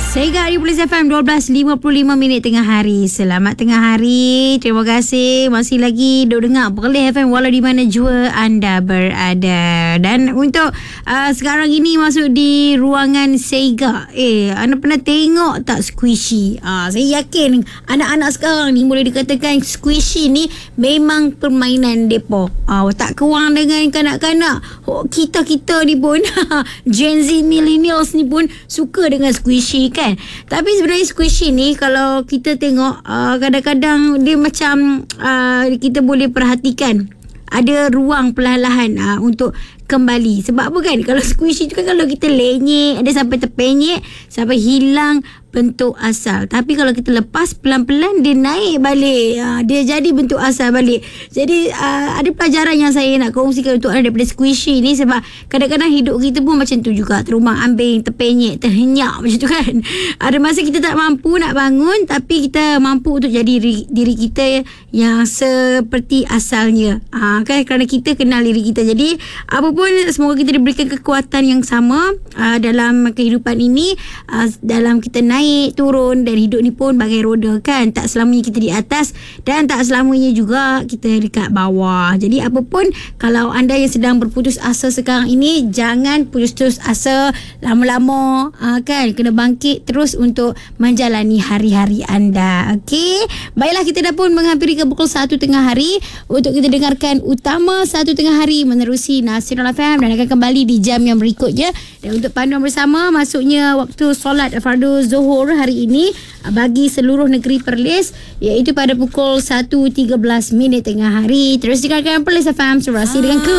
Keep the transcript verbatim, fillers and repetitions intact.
Sega di Police F M dua belas lima puluh lima minit tengah hari. Selamat tengah hari. Terima kasih masih lagi duk dengar Police F M walau di mana jua anda berada. Dan untuk uh, sekarang ini masuk di ruangan Sega. Eh, anda pernah tengok tak Squishy? Uh, saya yakin anak-anak sekarang ni boleh dikatakan Squishy ni memang permainan depa. Uh, tak kurang dengan kanak-kanak. Oh, kita-kita ni pun Gen Z millennials ni pun suka dengan Squishy kan. Tapi sebenarnya Squishy ni kalau kita tengok uh, kadang-kadang dia macam uh, kita boleh perhatikan ada ruang perlahan-lahan uh, untuk kembali. Sebab apa kan? Kalau Squishy tu kan kalau kita lenyek, ada sampai terpenyek, sampai hilang bentuk asal. Tapi kalau kita lepas pelan-pelan, dia naik balik. Uh, dia jadi bentuk asal balik. Jadi uh, ada pelajaran yang saya nak kongsikan untuk anda daripada Squishy ni. Sebab kadang-kadang hidup kita pun macam tu juga. Terumbang ambing, terpenyek, terhenyak macam tu kan. Ada masa kita tak mampu nak bangun, tapi kita mampu untuk jadi diri, diri kita yang seperti asalnya. Uh, kan? Kerana kita kenal diri kita. Jadi apa pun, semoga kita diberikan kekuatan yang sama uh, dalam kehidupan ini, uh, dalam kita naik turun, dan hidup ni pun bagai roda kan, tak selamanya kita di atas dan tak selamanya juga kita dekat bawah. Jadi apa pun, kalau anda yang sedang berputus asa sekarang ini, jangan putus asa lama-lama, uh, kan, kena bangkit terus untuk menjalani hari-hari anda. Okey, baiklah, kita dah pun menghampiri ke pukul satu tengah hari untuk kita dengarkan utama satu tengah hari menerusi Nasional F M, dan akan kembali di jam yang berikutnya. Dan untuk panduan bersama masuknya waktu solat fardu Zuhur hari ini bagi seluruh negeri Perlis, iaitu pada pukul satu tiga belas minit tengah hari. Terus dengarkan Police F M, surasi dengan ku.